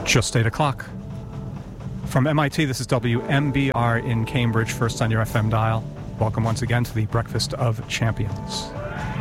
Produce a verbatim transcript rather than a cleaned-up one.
Just eight o'clock. From M I T, this is W M B R in Cambridge, first on your F M dial. Welcome once again to the Breakfast of Champions.